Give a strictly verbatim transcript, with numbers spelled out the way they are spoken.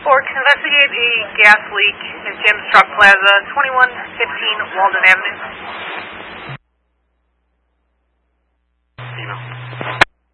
Fork, investigate a gas leak in Jim's Truck Plaza, twenty-one fifteen Walden Avenue.